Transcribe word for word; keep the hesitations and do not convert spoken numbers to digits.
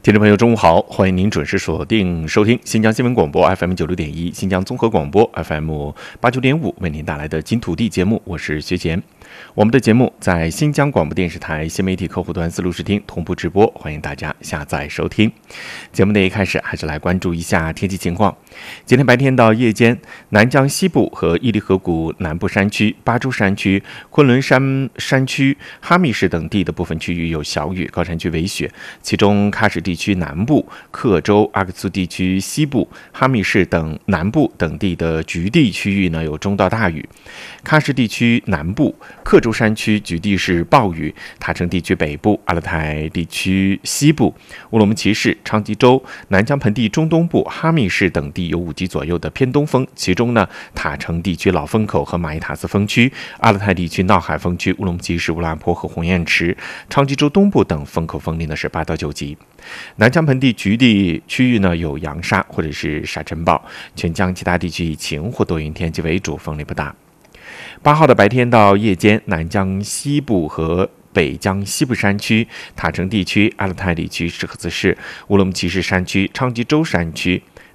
听众朋友，中午好，欢迎您准时锁定收听新疆新闻广播 F M 九六点一、新疆综合广播 F M 八九点五为您带来的金土地节目，我是薛贤。我们的节目在新疆广播电视台新媒体客户端思路视听同步直播，欢迎大家下载收听。节目的一开始，还是来关注一下天气情况。今天白天到夜间，南疆西部和伊犁河谷南部山区、巴珠山区、昆仑山山区、哈密市等地的部分区域有小雨，高山区为雪，其中喀什地区南部、克州、阿克苏地区西部、哈密市等南部等地的局地区域呢有中到大雨。喀什地区南部、克州山区局地是暴雨，塔城地区北部、阿勒泰地区西部、乌鲁木齐市、昌吉州、南疆盆地中东部、哈密市等地有五级左右的偏东风，其中呢，塔城地区老风口和马依塔斯风区、阿勒泰地区闹海风区、乌鲁木齐市乌拉坡和红雁池、昌吉州东部等风口风力呢是八到九级。南疆盆地局地区域呢有扬沙或者是沙尘暴，全疆其他地区以晴或多云天气为主，风力不大。八号的白天到夜间，南疆西部和北疆西部山区、塔城地区、阿勒泰地区、石河子市、乌鲁木齐市山区、昌吉州山区、